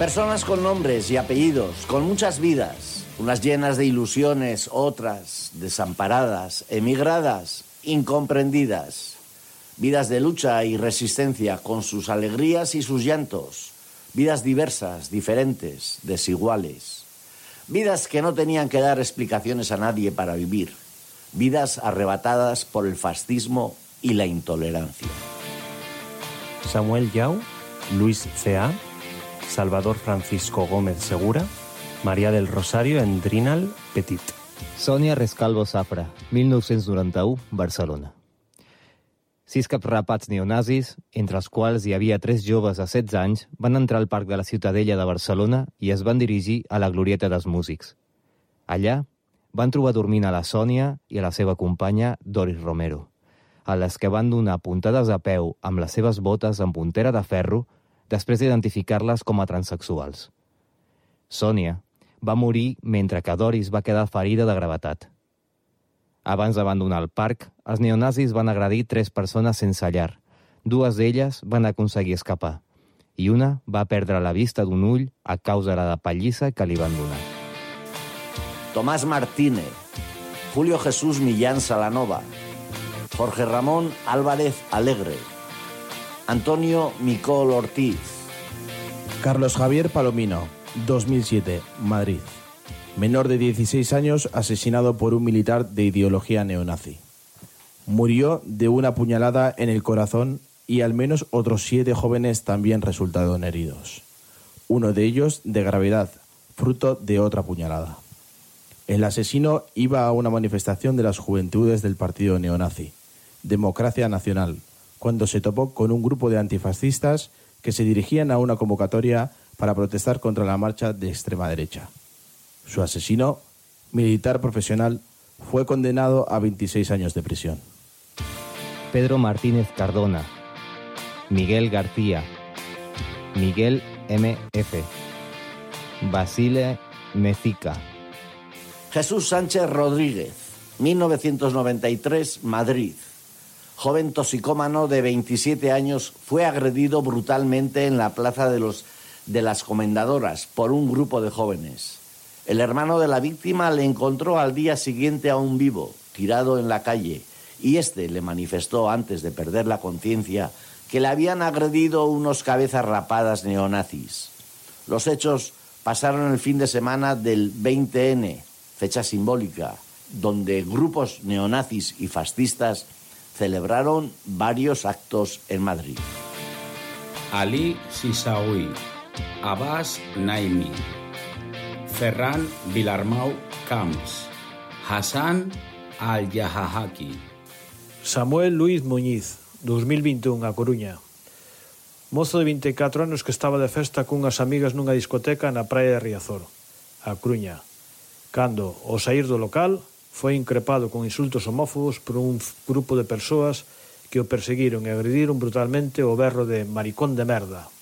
Personas con nombres y apellidos, con muchas vidas, unas llenas de ilusiones, otras desamparadas, emigradas, incomprendidas. Vidas de lucha y resistencia con sus alegrías y sus llantos. Vidas diversas, diferentes, desiguales. Vidas que no tenían que dar explicaciones a nadie para vivir. Vidas arrebatadas por el fascismo y la intolerancia. Samuel Yau, Luis C.A., Salvador Francisco Gómez Segura, Maria del Rosario Endrinal Petit. Sònia Rescalvo Safra, 1991, Barcelona. 6 caps-rapats neonazis, entre els quals hi havia 3 joves de 16 anys, van entrar al Parc de la Ciutadella de Barcelona i es van dirigir a la Glorieta dels Músics. Allà van trobar dormint a la Sònia i a la seva companya Doris Romero, a les que van donar puntades a peu amb les seves botes amb puntera de ferro després d'identificar-les com a transsexuals. Sònia va morir mentre que Doris va quedar ferida de gravetat. Abans d'abandonar el parc, els neonazis van agredir 3 persones sense llar. 2 d'elles van aconseguir escapar i una va perdre la vista d'un ull a causa de la pallissa que li van donar. Tomás Martínez, Julio Jesús Millán Salanova, Jorge Ramón Álvarez Alegre, Antonio Micol Ortiz, Carlos Javier Palomino, 2007, Madrid. Menor de 16 años asesinado por un militar de ideología neonazi. Murió de una puñalada en el corazón y al menos otros 7 jóvenes también resultaron heridos. Uno de ellos de gravedad, fruto de otra puñalada. El asesino iba a una manifestación de las juventudes del partido neonazi, Democracia Nacional, cuando se topó con un grupo de antifascistas que se dirigían a una convocatoria para protestar contra la marcha de extrema derecha. Su asesino, militar profesional, fue condenado a 26 años de prisión. Pedro Martínez Cardona, Miguel García, Miguel M.F., Basile Mezica. Jesús Sánchez Rodríguez, 1993, Madrid. Joven toxicómano de 27 años fue agredido brutalmente en la plaza de las Comendadoras por un grupo de jóvenes. El hermano de la víctima le encontró al día siguiente aún vivo, tirado en la calle, y este le manifestó antes de perder la conciencia que le habían agredido unos cabezas rapadas neonazis. Los hechos pasaron el fin de semana del 20N, fecha simbólica, donde grupos neonazis y fascistas celebraron varios actos en Madrid. Ali Sisaoui, Abbas Naimi, Ferran Vilarmau Camps, Hassan Al-Yahahaki. Samuel Luis Muñiz, 2021, a Coruña. Mozo de 24 anos que estaba de festa cunhas amigas nunha discoteca na praia de Riazor, a Coruña, cando, ao saír do local, foi increpado con insultos homófobos por un grupo de persoas que o perseguiron e agrediron brutalmente o berro de maricón de merda.